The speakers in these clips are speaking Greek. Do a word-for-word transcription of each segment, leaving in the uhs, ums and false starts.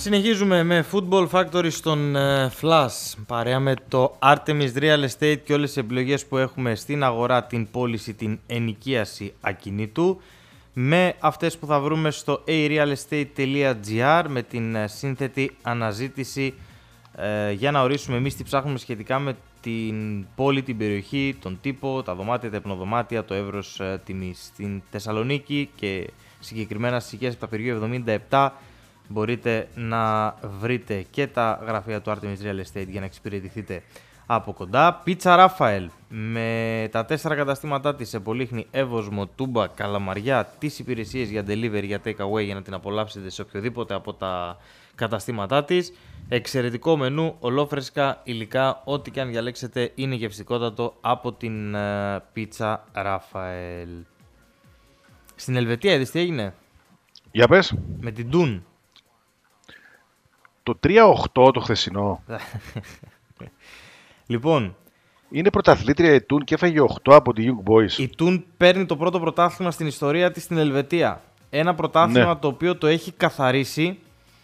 Συνεχίζουμε με Football Factory στον uh, Flash, παρέα με το Artemis Real Estate και όλες τις επιλογές που έχουμε στην αγορά, την πώληση, την ενοικίαση ακινήτου, με αυτές που θα βρούμε στο a real estate dot g r, με την uh, σύνθετη αναζήτηση uh, για να ορίσουμε εμείς τι ψάχνουμε σχετικά με την πόλη, την περιοχή, τον τύπο, τα δωμάτια, τα υπνοδωμάτια, το εύρος uh, τιμής. Στην Θεσσαλονίκη και συγκεκριμένα στις οικίες από τα Πυργίου εβδομήντα επτά μπορείτε να βρείτε και τα γραφεία του Artemis Real Estate για να εξυπηρετηθείτε από κοντά. Πίτσα Ράφαελ με τα τέσσερα καταστήματά της σε Πολύχνη, Εύωσμο, Τούμπα, Καλαμαριά, τις υπηρεσίες για delivery, για take away για να την απολαύσετε σε οποιοδήποτε από τα καταστήματά της. Εξαιρετικό μενού, ολόφρεσκα υλικά, ό,τι και αν διαλέξετε είναι γευστικότατο από την uh, Πίτσα Ράφαελ. Στην Ελβετία είδες τι έγινε? Για πες. Με την Τούν. Το τρία οκτώ το χθεσινό. Λοιπόν, είναι πρωταθλήτρια η Τούν και έφαγε οκτώ από τη Young Boys. Η Τούν παίρνει το πρώτο πρωτάθλημα στην ιστορία της στην Ελβετία. Ένα πρωτάθλημα ναι. το οποίο το έχει καθαρίσει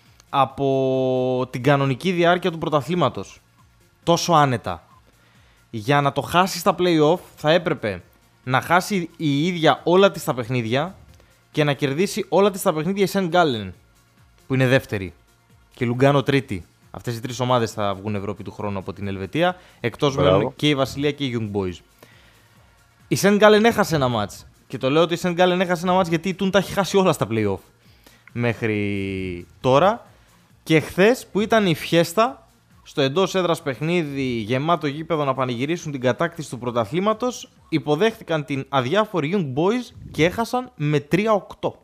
από την κανονική διάρκεια του πρωταθλήματος. Τόσο άνετα. Για να το χάσει στα play-off θα έπρεπε να χάσει η ίδια όλα της τα παιχνίδια και να κερδίσει όλα της τα παιχνίδια η Σεντ Γκάλεν, που είναι δεύτερη, και Λουγκάνο τρίτη. Αυτές οι τρεις ομάδες θα βγουν Ευρώπη του χρόνου από την Ελβετία, εκτός με και η Βασιλεία και οι Young Boys. Η Σεντ Γκάλεν έχασε ένα μάτς. Και το λέω ότι η Σεντ Γκάλεν έχασε ένα μάτς γιατί η Τούν τα έχει χάσει όλα στα play-off μέχρι τώρα. Και χθες που ήταν η φιέστα, στο εντός έδρας παιχνίδι γεμάτο γήπεδο να πανηγυρίσουν την κατάκτηση του πρωταθλήματος, υποδέχτηκαν την αδιάφορη Young Boys και έχασαν με τρία οκτώ.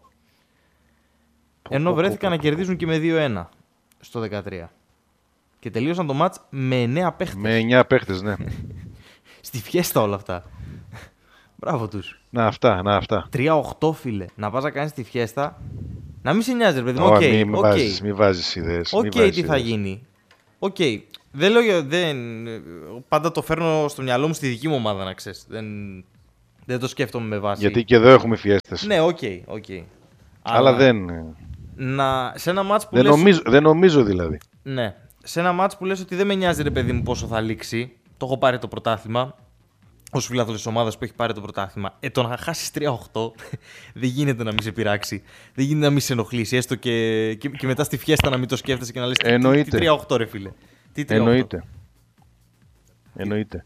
Ενώ βρέθηκαν να κερδίζουν και με δύο ένα στο δεκατρία. Και τελείωσαν το μάτς με εννέα παίχτες. Με εννέα παίχτες, ναι. Στη φιέστα όλα αυτά. Μπράβο τους. Να αυτά, να αυτά. τρία οκτώ, φίλε. Να πας να κάνεις τη φιέστα. Να μην σε νοιάζει, ρε παιδί μου. Οκ, okay, μην okay. βάζεις, μη βάζεις ιδέες. Οκ, okay, τι θα γίνει. Οκ. Okay. Δεν λέω, δεν... πάντα το φέρνω στο μυαλό μου στη δική μου ομάδα, να ξέρεις. Δεν, δεν το σκέφτομαι με βάση. Γιατί και εδώ έχουμε φιέστες. Ναι, οκ, okay, οκ. Okay. Αλλά, Αλλά δεν... Να... Σε ένα μάτς που δεν, λες... νομίζω, δεν νομίζω δηλαδή. Ναι. Σε ένα μάτς που λες ότι δεν με νοιάζει, ρε παιδί μου, πόσο θα λήξει. Το έχω πάρει το πρωτάθλημα. Ως φίλαθλος της ομάδας που έχει πάρει το πρωτάθλημα. Ε, το να χάσεις τρία οκτώ δεν γίνεται να μην σε πειράξει. Δεν γίνεται να μην σε ενοχλήσει. Έστω και, και, και μετά στη φιέστα να μην το σκέφτεσαι και να λες τι, τι τρία οκτώ, ρε φίλε. Τι τρία οκτώ. Εννοείται. Εννοείται.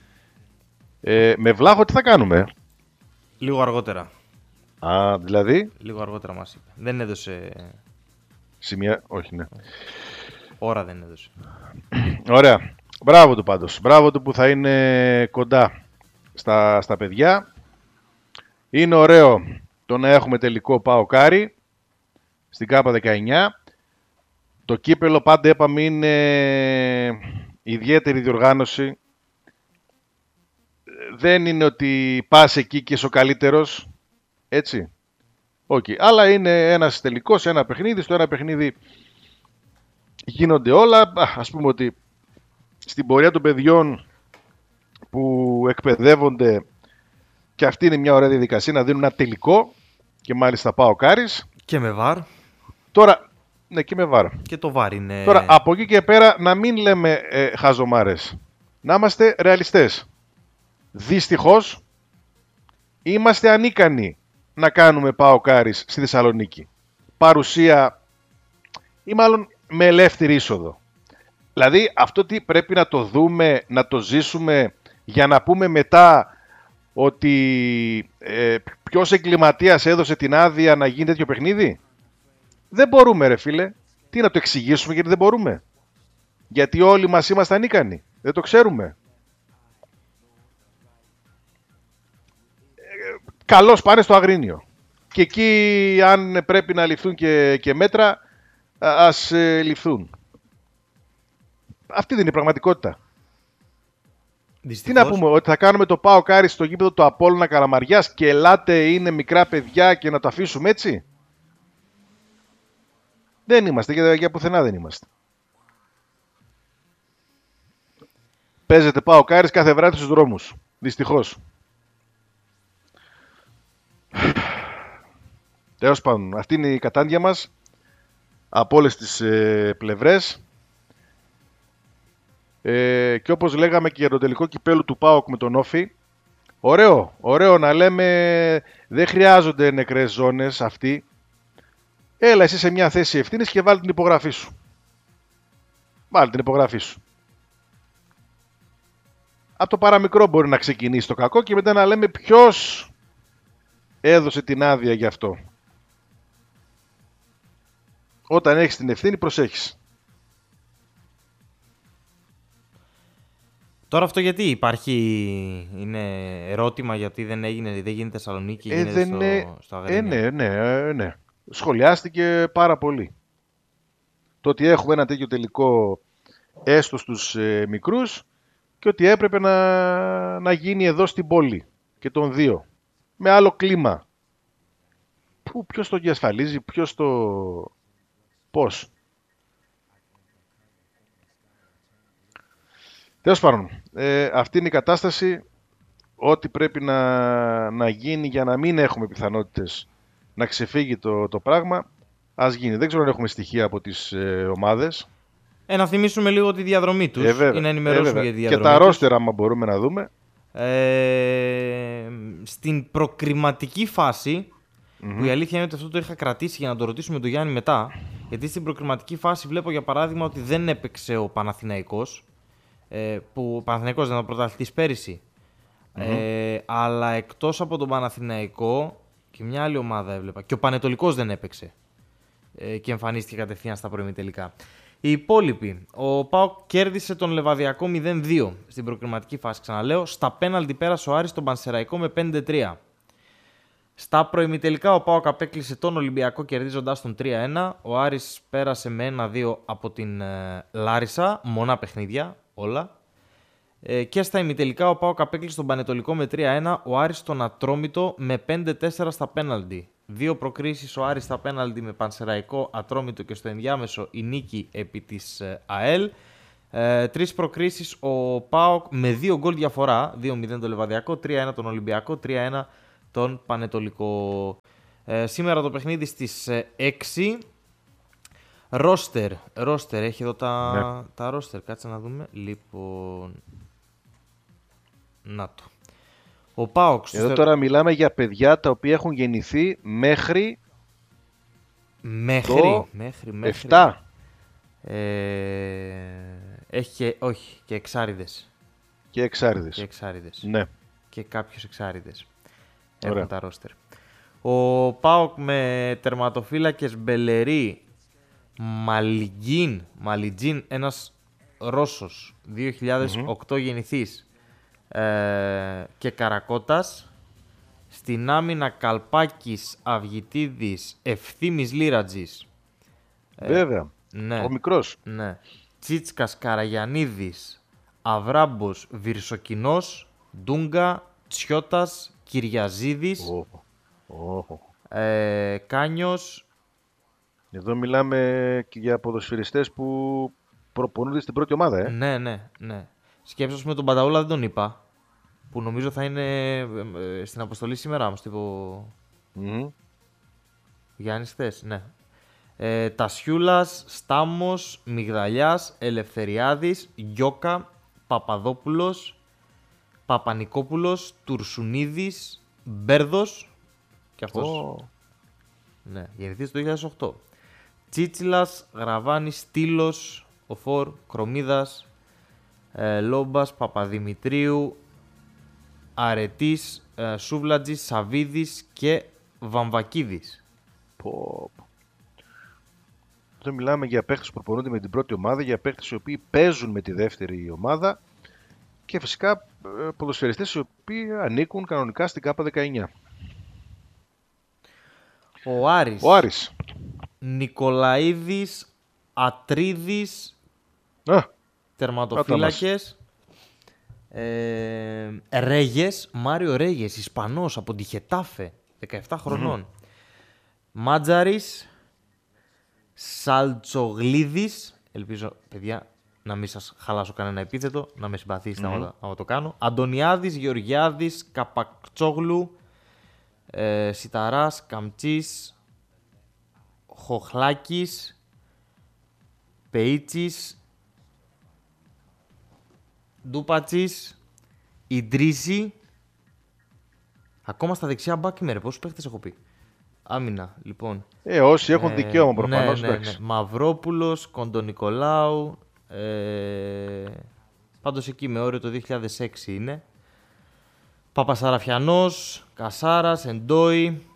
Ε, με Βλάχο τι θα κάνουμε? Λίγο αργότερα. Α, δηλαδή. Λίγο αργότερα μας είπε. Δεν έδωσε. Σημεία, όχι, ναι. Ώρα δεν έδωσε. Ωραία. Μπράβο του πάντως. Μπράβο του που θα είναι κοντά στα, στα παιδιά. Είναι ωραίο το να έχουμε τελικό ΠΑΟΚ-Άρη στην ΚΑΠΑ δεκαεννιά. Το κύπελο πάντα είπαμε είναι ιδιαίτερη διοργάνωση. Δεν είναι ότι πας εκεί και είσαι ο καλύτερος. Έτσι. Okay. Αλλά είναι ένας τελικός, ένα παιχνίδι. Στο ένα παιχνίδι γίνονται όλα. Ας πούμε ότι στην πορεία των παιδιών που εκπαιδεύονται, και αυτή είναι μια ωραία διαδικασία, να δίνουν ένα τελικό, και μάλιστα πάω Κάρις. Και με βαρ. Τώρα, ναι, και με βαρ. Και το βαρ είναι... Τώρα, από εκεί και πέρα, να μην λέμε ε, χαζομάρες. Να είμαστε ρεαλιστές. Δυστυχώς, είμαστε ανίκανοι να κάνουμε πάω Κάρις στη Θεσσαλονίκη. Παρουσία, ή μάλλον με ελεύθερη είσοδο. Δηλαδή αυτό τι πρέπει να το δούμε, να το ζήσουμε για να πούμε μετά ότι ε, ποιος εγκληματίας έδωσε την άδεια να γίνει τέτοιο παιχνίδι? Δεν μπορούμε, ρε φίλε. Τι να το εξηγήσουμε? Γιατί δεν μπορούμε. Γιατί όλοι μας είμαστε ανίκανοι. Δεν το ξέρουμε. Ε, καλώς πάνε στο Αγρίνιο. Και εκεί αν πρέπει να ληφθούν και, και μέτρα, ας ε, ληφθούν. Αυτή δεν είναι η πραγματικότητα. Δυστυχώς. Τι να πούμε, ότι θα κάνουμε το ΠΑΟΚ Άρη στο γήπεδο του Απόλλωνα Καλαμαριάς και ελάτε, είναι μικρά παιδιά, και να το αφήσουμε έτσι? Δεν είμαστε, για, για πουθενά δεν είμαστε. Παίζεται ΠΑΟΚ Άρη κάθε βράδυ στους δρόμους. Δυστυχώς. Τέλος πάντων, αυτή είναι η κατάντια μας. από όλες τις ε, πλευρές. Ε, και όπως λέγαμε και για το τελικό κυπέλου του ΠΑΟΚ με τον Όφη, ωραίο, ωραίο να λέμε, δεν χρειάζονται νεκρές ζώνες αυτοί. Έλα εσύ σε μια θέση ευθύνης και βάλει την υπογραφή σου. Βάλει την υπογραφή σου. Από το παραμικρό μπορεί να ξεκινήσει το κακό και μετά να λέμε ποιος έδωσε την άδεια γι' αυτό. Όταν έχεις την ευθύνη προσέχεις. Τώρα αυτό γιατί υπάρχει, είναι ερώτημα γιατί δεν έγινε, δεν γίνεται Θεσσαλονίκη, Ε, γίνεται δεν στο, είναι... στο ε, Αγρίνιο. ναι, ναι, ε, ναι. Σχολιάστηκε πάρα πολύ. Το ότι έχουμε ένα τέτοιο τελικό έστω στους ε, μικρούς και ότι έπρεπε να, να γίνει εδώ στην πόλη και των δύο. Με άλλο κλίμα. Πού, ποιος το διασφαλίζει, ποιος το... πώς. Τέλος πάντων, ε, αυτή είναι η κατάσταση. Ό,τι πρέπει να, να γίνει για να μην έχουμε πιθανότητες να ξεφύγει το, το πράγμα, ας γίνει. Δεν ξέρω αν έχουμε στοιχεία από τις ε, ομάδες. Ε, να θυμίσουμε λίγο τη διαδρομή τους Ε, βέβαια, ή να ε, ενημερώσουμε βέβαια. για τη Και διαδρομή τα τους. ρόστερα, άμα μπορούμε να δούμε. Ε, στην προκριματική φάση, mm-hmm. που η αλήθεια είναι ότι αυτό το είχα κρατήσει για να το ρωτήσουμε τον Γιάννη μετά, γιατί στην προκριματική φάση βλέπω για παράδειγμα ότι δεν έπαιξε ο Παναθηναϊκός, ε, που ο Παναθηναϊκός δεν ήταν πρωταθλητής πέρυσι. Mm-hmm. Ε, αλλά εκτός από τον Παναθηναϊκό και μια άλλη ομάδα έβλεπα. Και ο Πανετολικός δεν έπαιξε ε, και εμφανίστηκε κατευθείαν στα προημιτελικά. Οι υπόλοιποι. Ο ΠΑΟΚ κέρδισε τον Λεβαδιακό μηδέν δύο στην προκριματική φάση, ξαναλέω. Στα πέναλτι πέρασε ο Άρης τον Πανσεραϊκό με πέντε τρία. Στα προημιτελικά ο ΠΑΟΚ απέκλεισε τον Ολυμπιακό κερδίζοντας τον τρία ένα. Ο Άρης πέρασε με ένα δύο από την ε, Λάρισα. Μονά παιχνίδια όλα. Ε, και στα ημιτελικά ο ΠΑΟΚ απέκλεισε τον Πανετολικό με τρία ένα. Ο Άρης τον Ατρόμητο με πέντε τέσσερα στα πέναλτι. Δύο προκρίσεις ο Άρης στα πέναλτι με Πανσεραϊκό, Ατρόμητο και στο ενδιάμεσο η νίκη επί της ε, ΑΕΛ. Ε, τρεις προκρίσεις ο ΠΑΟΚ με δύο γκολ διαφορά. δύο μηδέν το Λεβαδιακό, τρία ένα τον Ολυμπιακό, τρία ένα τον Πανετολικό. Ε, σήμερα το παιχνίδι στις ε, έξι. Ρόστερ. Ρόστερ. Έχει εδώ τα, Ναι. τα ρόστερ. Κάτσε να δούμε. Λοιπόν... Να το. Ο ΠΑΟΚ... Εδώ τώρα μιλάμε για παιδιά τα οποία έχουν γεννηθεί μέχρι... Μέχρι, το μέχρι, μέχρι. επτά. Ε, έχει και, όχι, και εξάριδες. Και εξάριδες. Και εξάριδες. Ναι. Και κάποιους εξάριδες. Ωραία. Έχουν τα ρόστερ. Ο ΠΑΟΚ με τερματοφύλακες Μπελερί, Μαλιτζίν, Μαλιτζίν, ένας Ρώσος, δύο χιλιάδες οκτώ mm-hmm. γεννηθής, ε, και Καρακώτας. Στην άμυνα Καλπάκης, Αυγητίδης, Ευθύμης Λίρατζης. Βέβαια. Ε, ναι, ο μικρός. Ναι. Τσίτσκας, Καραγιαννίδης, Αβράμπος, Βυρσοκινός, Ντούγκα, Τσιώτας, Κυριαζίδης, Oh. Oh. ε, Κάνιος. Εδώ μιλάμε και για ποδοσφαιριστές που προπονούνται στην πρώτη ομάδα, ε. Ναι, ναι, ναι. Σκέψος με τον Πανταούλα δεν τον είπα, που νομίζω θα είναι ε, στην αποστολή σήμερα, όμως τύπο... Mm-hmm. Γιάννης θες, ναι. Ε, Τασιούλας, Στάμος, Μιγδαλιάς, Ελευθεριάδης, Γιώκα, Παπαδόπουλος, Παπανικόπουλος, Τουρσουνίδης, Μπέρδος και αυτός. Oh. Ναι, γεννηθείς το δύο χιλιάδες οκτώ. Τσίτσιλας, Γραβάνης, Στήλος, Οφόρ, Κρομίδας, ε, Λόμπας, Παπαδημητρίου, Αρετής, ε, Σούβλατζης, Σαβίδης και Βαμβακίδης. Πω. Εδώ μιλάμε για παίχτες που προπονούνται με την πρώτη ομάδα, για παίχτες οι οποίοι παίζουν με τη δεύτερη ομάδα και φυσικά ποδοσφαιριστές οι οποίοι ανήκουν κανονικά στην ΚΑΠΑ δεκαεννιά. Ο Άρης. Ο Άρης. Νικολαίδης, Ατρίδης, Α, τερματοφύλακες. Ε, Ρέγες, Μάριο Ρέγες, Ισπανός από τη Χετάφε, δεκαεπτά χρονών. Mm-hmm. Μάτζαρης, Σαλτσογλίδης, ελπίζω παιδιά να μην σας χαλάσω κανένα επίθετο, να με συμπαθήσετε mm-hmm. άμα το κάνω. Αντωνιάδης, Γεωργιάδης, Καπακτσόγλου, ε, Σιταράς, Καμτσής, Χοχλάκης, Πεΐτσις, Ντούπατσις, Ιντρίζη. Ακόμα στα δεξιά μπακ είμαι ρε, πόσους παίχτες έχω πει. Άμυνα, λοιπόν. Ε, όσοι έχουν ε, δικαίωμα προφανώς. Ναι, ναι, ναι. Μαυρόπουλος, Κοντονικολάου. Ε, πάντως εκεί με όριο το δύο χιλιάδες έξι είναι. Παπασαραφιανός, Κασάρας, Εντόι,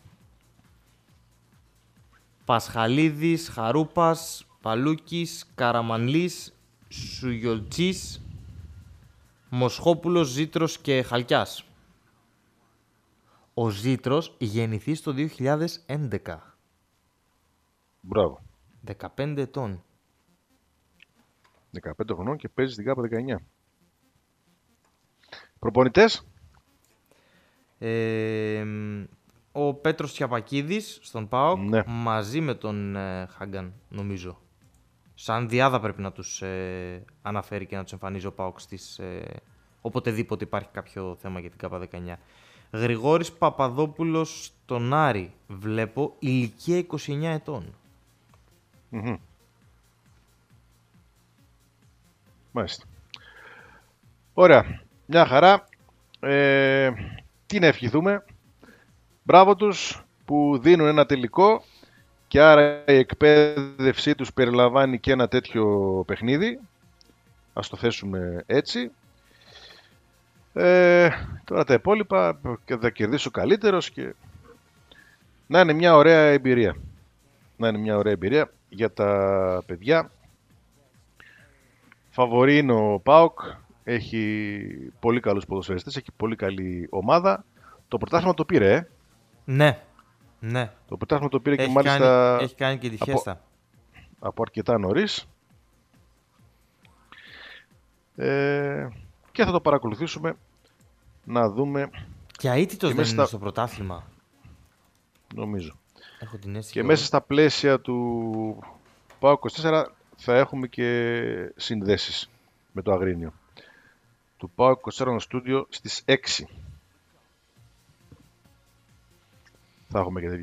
Πασχαλίδης, Χαρούπας, Παλούκης, Καραμανλής, Σουγιολτσής, Μοσχόπουλος, Ζήτρος και Χαλκιάς. Ο Ζήτρος γεννηθείς το δύο χιλιάδες έντεκα. Μπράβο. δεκαπέντε ετών. δεκαπέντε χρονών και παίζει στην ΚΑΠΑ δεκαεννιά. Προπονητές. Ε, ο Πέτρος Τσιαπακίδης στον ΠΑΟΚ, ναι. μαζί με τον ε, Χάγκαν, νομίζω. Σαν διάδα πρέπει να τους ε, αναφέρει και να τους εμφανίζει ο ΠΑΟΚ στις, ε, οποτεδήποτε υπάρχει κάποιο θέμα για την ΚΑΠΑ δεκαεννιά. Γρηγόρης Παπαδόπουλος στον Άρη, βλέπω, ηλικία είκοσι εννιά ετών. Mm-hmm. Μάλιστα. Ωραία. Μια χαρά. Ε, τι να ευχηθούμε. Μπράβο τους που δίνουν ένα τελικό και άρα η εκπαίδευσή τους περιλαμβάνει και ένα τέτοιο παιχνίδι. Ας το θέσουμε έτσι. Ε, τώρα τα υπόλοιπα και θα κερδίσω καλύτερος και να είναι μια ωραία εμπειρία. Να είναι μια ωραία εμπειρία για τα παιδιά. Φαβορί είναι ο ΠΑΟΚ. Έχει πολύ καλούς ποδοσφαιριστές, έχει πολύ καλή ομάδα. Το πρωτάθλημα το πήρε, ε. Ναι, ναι. Το πρωτάθλημα το πήρε έχει και μάλιστα κάνει, έχει κάνει και τη φιέστα. Από, από αρκετά νωρίς. Ε, και θα το παρακολουθήσουμε να δούμε. Και αίτητος δεν είναι στα... στο πρωτάθλημα. Νομίζω. Έχω την αίσθηση. Και μέσα στα πλαίσια του ΠΑΟΚ είκοσι τέσσερα θα έχουμε και συνδέσεις με το Αγρίνιο. Του ΠΑΟΚ είκοσι τέσσερα στο στούντιο στις έξι. Θα έχουμε και